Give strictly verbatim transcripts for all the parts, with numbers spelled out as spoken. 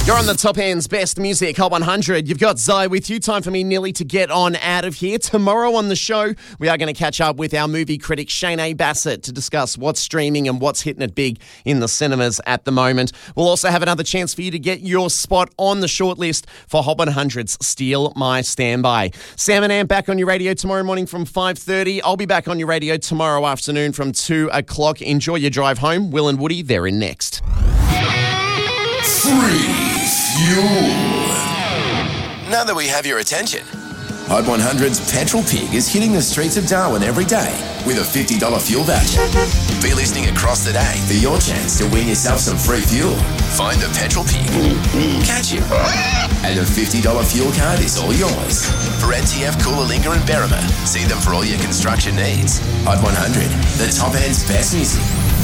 You're on the Top End's Best Music Hot one hundred. You've got Zai with you. Time for me nearly to get on out of here. Tomorrow on the show, we are going to catch up with our movie critic Shane A. Bassett to discuss what's streaming and what's hitting it big in the cinemas at the moment. We'll also have another chance for you to get your spot on the shortlist for Hot one hundred's Steal My Standby. Sam and Ann back on your radio tomorrow morning from five thirty. I'll be back on your radio tomorrow afternoon from two o'clock. Enjoy your drive home. Will and Woody, they're in next. Free fuel. Now that we have your attention, Hot one hundred's Petrol Pig is hitting the streets of Darwin every day with a fifty dollars fuel voucher. Be listening across the day for your chance to win yourself some free fuel. Find the Petrol Pig, catch him, and a fifty dollars fuel card is all yours. For N T F, Coolalingga and Berrima, see them for all your construction needs. Hot one hundred, the top end's best music.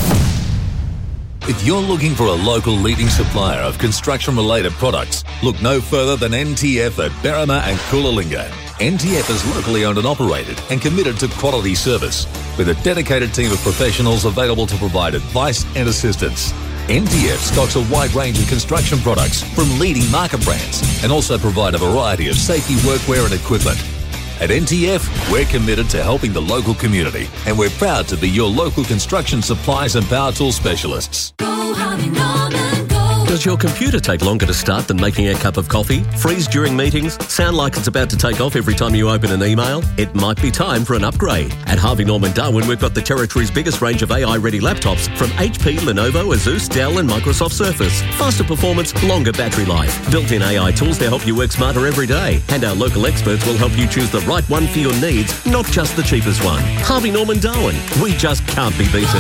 If you're looking for a local leading supplier of construction-related products, look no further than N T F at Berrima and Coolalingga. N T F is locally owned and operated and committed to quality service, with a dedicated team of professionals available to provide advice and assistance. N T F stocks a wide range of construction products from leading market brands and also provide a variety of safety workwear and equipment. At N T F, we're committed to helping the local community, and we're proud to be your local construction supplies and power tool specialists. Go Harvey Norman, go. Does your computer take longer to start than making a cup of coffee? Freeze during meetings? Sound like it's about to take off every time you open an email? It might be time for an upgrade. At Harvey Norman Darwin, we've got the territory's biggest range of A I-ready laptops from H P, Lenovo, Asus, Dell and Microsoft Surface. Faster performance, longer battery life. Built-in A I tools to help you work smarter every day. And our local experts will help you choose the right one for your needs, not just the cheapest one. Harvey Norman Darwin. We just can't be beaten.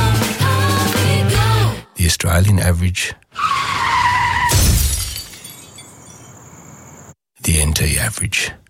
The Australian average. The N T average.